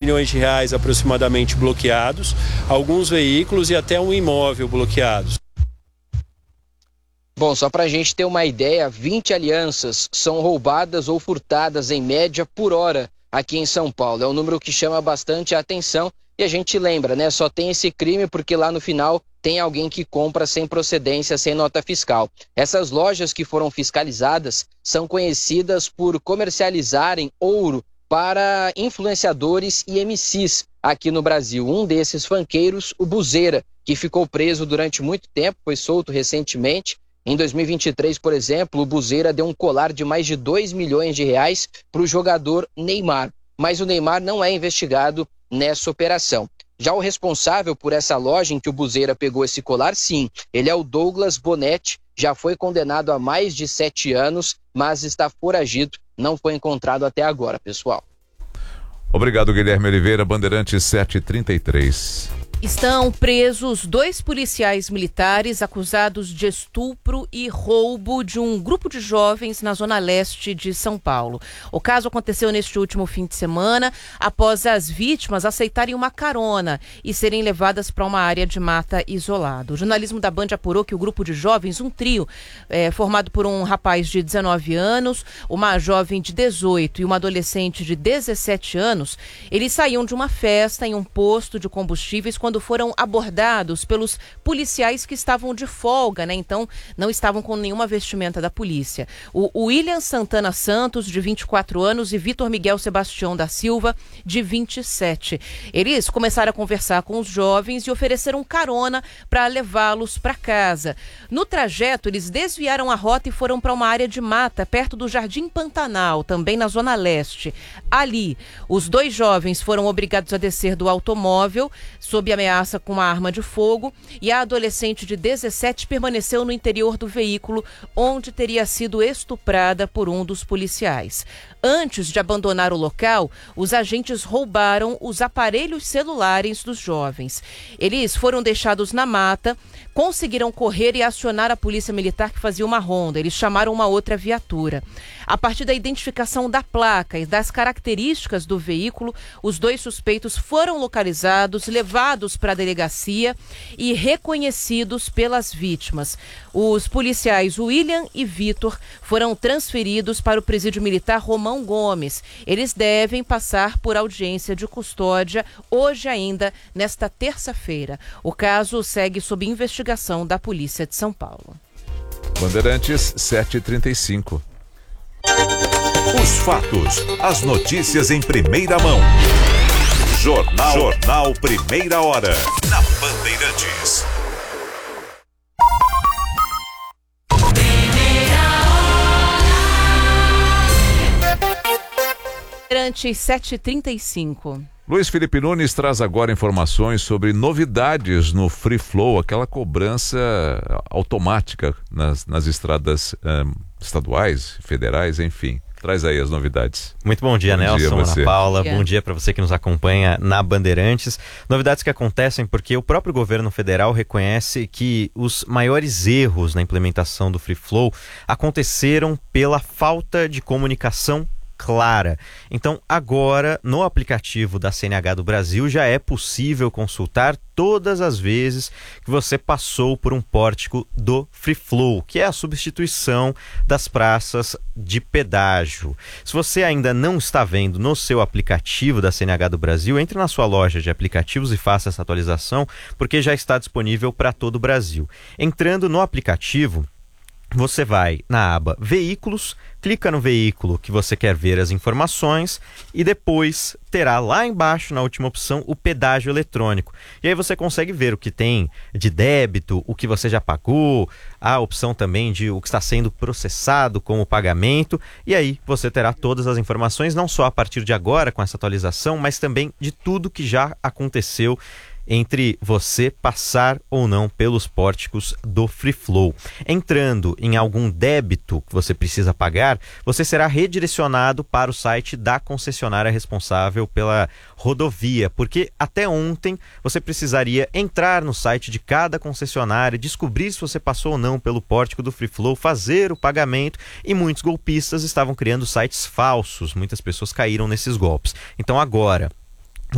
milhões de reais aproximadamente bloqueados, alguns veículos e até um imóvel bloqueados. Bom, só para a gente ter uma ideia, 20 alianças são roubadas ou furtadas em média por hora aqui em São Paulo. É um número que chama bastante a atenção e a gente lembra, né? Só tem esse crime porque lá no final tem alguém que compra sem procedência, sem nota fiscal. Essas lojas que foram fiscalizadas são conhecidas por comercializarem ouro para influenciadores e MCs aqui no Brasil. Um desses funqueiros, o Buzeira, que ficou preso durante muito tempo, foi solto recentemente. Em 2023, por exemplo, o Buzeira deu um colar de mais de 2 milhões de reais para o jogador Neymar. Mas o Neymar não é investigado nessa operação. Já o responsável por essa loja em que o Buzeira pegou esse colar, sim, ele é o Douglas Bonetti, já foi condenado a mais de 7 anos, mas está foragido, não foi encontrado até agora, pessoal. Obrigado, Guilherme Oliveira, Bandeirantes 733. Estão presos 2 policiais militares acusados de estupro e roubo de um grupo de jovens na zona leste de São Paulo. O caso aconteceu neste último fim de semana, após as vítimas aceitarem uma carona e serem levadas para uma área de mata isolada. O jornalismo da Band apurou que o grupo de jovens, um trio, formado por um rapaz de 19 anos, uma jovem de 18 e uma adolescente de 17 anos, eles saíam de uma festa em um posto de combustíveis quando foram abordados pelos policiais que estavam de folga, né? Então não estavam com nenhuma vestimenta da polícia. O William Santana Santos, de 24 anos, e Vitor Miguel Sebastião da Silva, de 27. Eles começaram a conversar com os jovens e ofereceram carona para levá-los para casa. No trajeto, eles desviaram a rota e foram para uma área de mata, perto do Jardim Pantanal, também na Zona Leste. Ali, os 2 jovens foram obrigados a descer do automóvel, sob ameaça com uma arma de fogo, e a adolescente de 17 permaneceu no interior do veículo, onde teria sido estuprada por um dos policiais. Antes de abandonar o local, os agentes roubaram os aparelhos celulares dos jovens. Eles foram deixados na mata, conseguiram correr e acionar a polícia militar que fazia uma ronda. Eles chamaram uma outra viatura. A partir da identificação da placa e das características do veículo, os 2 suspeitos foram localizados, levados para a delegacia e reconhecidos pelas vítimas. Os policiais William e Vitor foram transferidos para o presídio militar Romão Gomes. Eles devem passar por audiência de custódia hoje ainda, nesta terça-feira. O caso segue sob investigação da Polícia de São Paulo. Bandeirantes 735. Os fatos, as notícias em primeira mão. Jornal Primeira Hora, na Bandeirantes. Bandeirantes 735. Luiz Felipe Nunes traz agora informações sobre novidades no Free Flow, aquela cobrança automática nas estradas estaduais, federais, enfim. Traz aí as novidades. Muito bom dia, Nelson, Ana Paula. Bom dia para você que nos acompanha na Bandeirantes. Novidades que acontecem porque o próprio governo federal reconhece que os maiores erros na implementação do Free Flow aconteceram pela falta de comunicação clara. Então, agora, no aplicativo da CNH do Brasil, já é possível consultar todas as vezes que você passou por um pórtico do Free Flow, que é a substituição das praças de pedágio. Se você ainda não está vendo no seu aplicativo da CNH do Brasil, entre na sua loja de aplicativos e faça essa atualização, porque já está disponível para todo o Brasil. Entrando no aplicativo, você vai na aba Veículos, clica no veículo que você quer ver as informações e depois terá lá embaixo, na última opção, o pedágio eletrônico. E aí você consegue ver o que tem de débito, o que você já pagou, a opção também de o que está sendo processado como pagamento. E aí você terá todas as informações, não só a partir de agora com essa atualização, mas também de tudo que já aconteceu entre você passar ou não pelos pórticos do Free Flow. Entrando em algum débito que você precisa pagar, você será redirecionado para o site da concessionária responsável pela rodovia, porque até ontem você precisaria entrar no site de cada concessionária, descobrir se você passou ou não pelo pórtico do Free Flow, fazer o pagamento, e muitos golpistas estavam criando sites falsos, muitas pessoas caíram nesses golpes. Então agora,